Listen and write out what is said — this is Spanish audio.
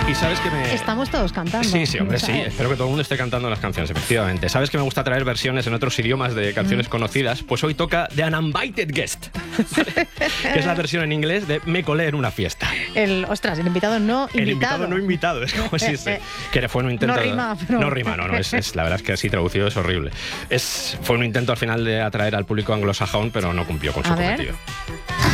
Y sabes que me... Estamos todos cantando. Sí, sí, hombre, sí. ¿Sabes? Espero que todo el mundo esté cantando las canciones, efectivamente. ¿Sabes que me gusta traer versiones en otros idiomas de canciones conocidas? Pues hoy toca The Uninvited Guest, ¿vale? Que es la versión en inglés de Me colé en una fiesta. El invitado no invitado. El invitado no invitado, es como si que fue un intento... No rima, pero... No rima, no, la verdad es que así traducido es horrible. Fue un intento al final de atraer al público anglosajón, pero no cumplió con su cometido.